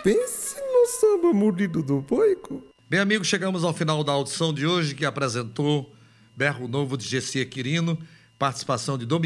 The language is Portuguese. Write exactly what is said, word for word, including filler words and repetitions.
pense no samba mordido do Boico. Bem, amigos, chegamos ao final da audição de hoje, que apresentou Berro Novo de Gessia Quirino, participação de Domingo